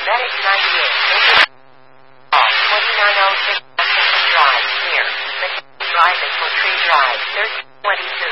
Medic 98. 2906 Drive, near. McKinney Drive and Tree Drive, 1322.